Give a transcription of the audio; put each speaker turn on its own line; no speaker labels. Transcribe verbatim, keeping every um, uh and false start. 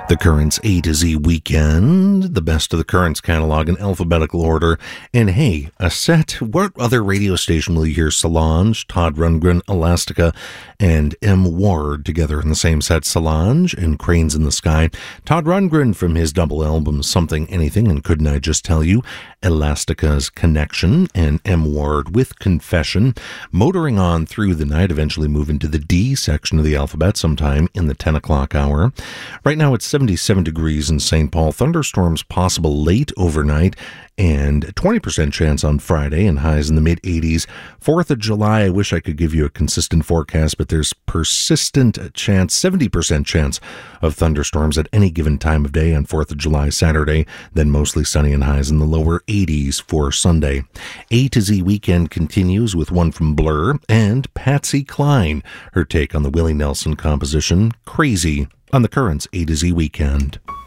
The Currents A to Z Weekend, the best of the Currents catalog in alphabetical order. And hey, a set, what other radio station will you hear Solange, Todd Rundgren, Elastica, and M. Ward together in the same set? Solange and Cranes in the Sky. Todd Rundgren from his double album Something Anything and Couldn't I Just Tell You? Elastica's Connection, and M. Ward with Confession. Motoring on through the night, eventually move into the D section of the alphabet sometime in the ten o'clock hour. Right now it's seventy-seven degrees in Saint Paul. Thunderstorms possible late overnight and twenty percent chance on Friday and highs in the mid eighties. fourth of July, I wish I could give you a consistent forecast, but there's persistent chance, seventy percent chance of thunderstorms at any given time of day on fourth of July, Saturday, then mostly sunny and highs in the lower eighties for Sunday. A to Z Weekend continues with one from Blur and Patsy Cline, her take on the Willie Nelson composition Crazy, on the Currents A to Z Weekend.